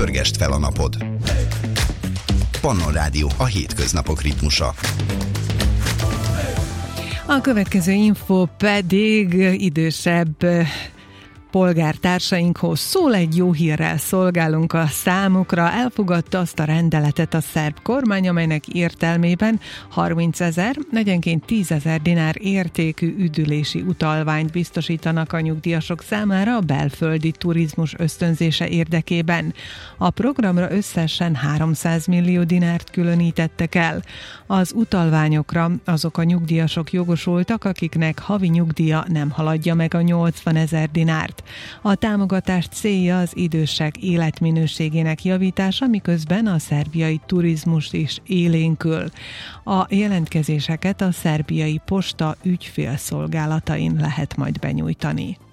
pörgest fel a napod. Pannon Rádió, a hétköznapok ritmusa. A következő info pedig idősebb polgártársainkhoz szól, egy jó hírrel szolgálunk a számukra. Elfogadta azt a rendeletet a szerb kormány, amelynek értelmében 30 000, egyenként 10 000 dinár értékű üdülési utalványt biztosítanak a nyugdíjasok számára a belföldi turizmus ösztönzése érdekében. A programra összesen 300 millió dinárt különítettek el. Az utalványokra azok a nyugdíjasok jogosultak, akiknek havi nyugdíja nem haladja meg a 80 000 dinárt. A támogatás célja az idősek életminőségének javítása, miközben a szerbiai turizmus is élénkül. A jelentkezéseket a szerbiai posta ügyfélszolgálatain lehet majd benyújtani.